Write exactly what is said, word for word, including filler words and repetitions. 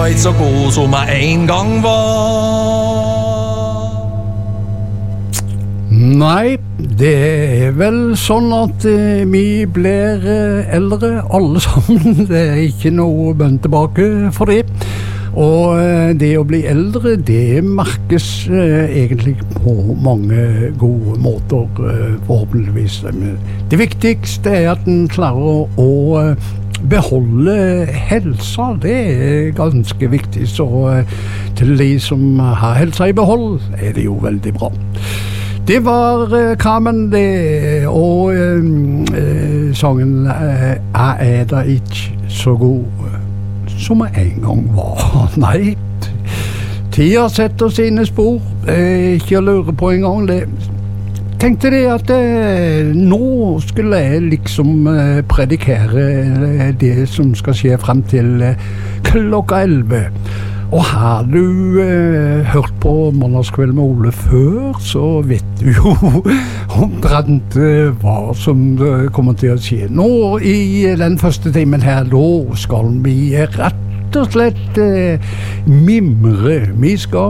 ikke så god som jeg en gang var. Nei, det er vel sånn at eh, vi blir eh, eldre alle sammen. Det er ikke noe bønn tilbake for det. Og eh, det å bli eldre, det merkes eh, egentlig på mange gode måter, eh, forhåpentligvis. Det viktigste er at en klarer å, å eh, beholde helsa. Det er ganske viktig. Så eh, til de som har helsa i behold, er det jo veldig bra. Det var uh, Carmen det, og uh, sangen uh, Jeg er da ikke så god som jeg en gang var. Nei, tida setter sine spor, uh, ikke å lure på en gang det. Tenkte det at uh, nå skulle jeg liksom uh, predikere uh, det som skal skje frem til uh, klokka elleve. Og har du eh, hørt på Mandagskveld med Ole før, så vet du jo omtrent eh, hva som kommer til å skje. Nå i den første timen her, da skal vi rett og slett eh, mimre. Vi skal